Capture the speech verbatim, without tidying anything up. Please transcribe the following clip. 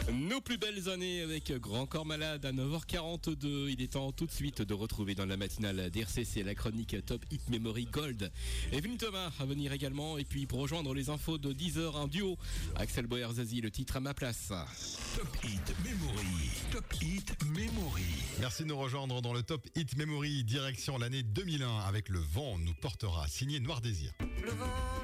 Nos plus belles années avec Grand Corps Malade à neuf heures quarante-deux. Il est temps tout de suite de retrouver dans la matinale d'R C C la chronique Top Hit Memory Gold. Evelyne Thomas à venir également. Et puis pour rejoindre les infos de dix heures, un duo. Axel Boerzazi, le titre à ma place. Top Hit Memory. Top Hit Memory. Merci de nous rejoindre dans le Top Hit Memory, direction l'année deux mille un avec Le vent nous portera, signé Noir Désir. Le vent